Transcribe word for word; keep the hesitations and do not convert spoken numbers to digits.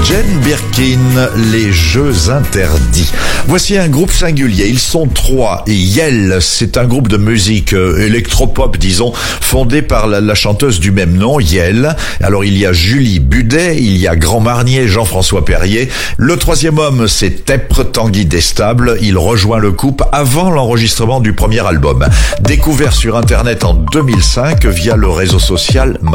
Jane Birkin, les jeux interdits. Voici un groupe singulier, ils sont trois. Et Yell, c'est un groupe de musique euh, électropop, disons, fondé par la, la chanteuse du même nom, Yell. Alors il y a Julie Budet, il y a Grand Marnier, Jean-François Perrier. Le troisième homme, c'est Tepre Tanguy Destable. Il rejoint le couple avant l'enregistrement du premier album. Découvert sur Internet en deux mille cinq via le réseau social